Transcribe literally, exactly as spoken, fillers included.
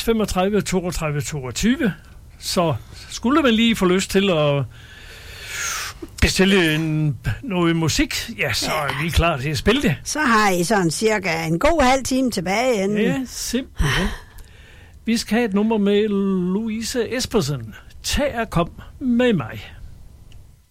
femogtredive toogtredive toogtyve. Så skulle man lige få lyst til at bestille en, noget musik, ja, så er vi klar til at spille det. Så har I sådan cirka en god halv time tilbage inden. Ja, simpelthen. Vi skal have et nummer med Louise Espersen. Tag og kom med mig.